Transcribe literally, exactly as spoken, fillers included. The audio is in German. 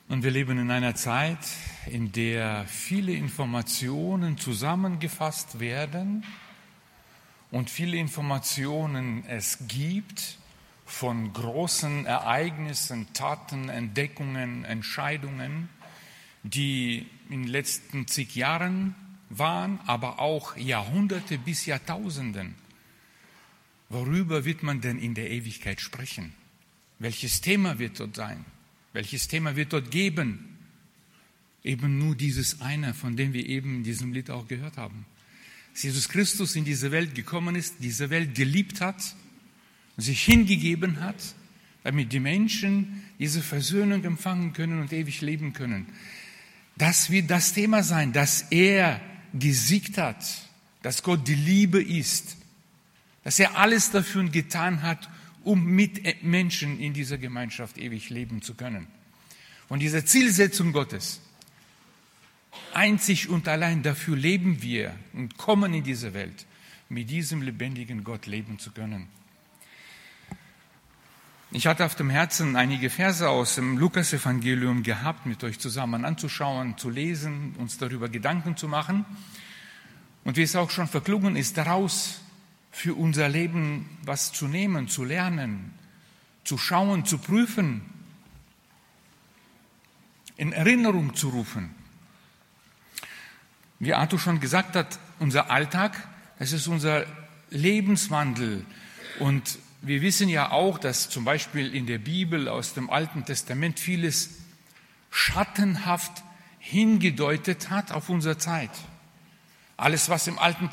Und wir leben in einer Zeit, in der viele Informationen zusammengefasst werden und viele Informationen es gibt von großen Ereignissen, Taten, Entdeckungen, Entscheidungen, die in den letzten zig Jahren waren, aber auch Jahrhunderte bis Jahrtausenden. Worüber wird man denn in der Ewigkeit sprechen? Welches Thema wird dort sein? Welches Thema wird dort geben? Eben nur dieses eine, von dem wir eben in diesem Lied auch gehört haben. Dass Jesus Christus in diese Welt gekommen ist, diese Welt geliebt hat, sich hingegeben hat, damit die Menschen diese Versöhnung empfangen können und ewig leben können. Das wird das Thema sein, dass er gesiegt hat, dass Gott die Liebe ist, dass er alles dafür getan hat, um mit Menschen in dieser Gemeinschaft ewig leben zu können. Von dieser Zielsetzung Gottes, einzig und allein dafür leben wir und kommen in diese Welt, mit diesem lebendigen Gott leben zu können. Ich hatte auf dem Herzen einige Verse aus dem Lukas-Evangelium gehabt, mit euch zusammen anzuschauen, zu lesen, uns darüber Gedanken zu machen. Und wie es auch schon verklungen ist, daraus für unser Leben was zu nehmen, zu lernen, zu schauen, zu prüfen, in Erinnerung zu rufen. Wie Arthur schon gesagt hat, unser Alltag, das ist unser Lebenswandel. Und wir wissen ja auch, dass zum Beispiel in der Bibel aus dem Alten Testament vieles schattenhaft hingedeutet hat auf unsere Zeit. Alles, was im Alten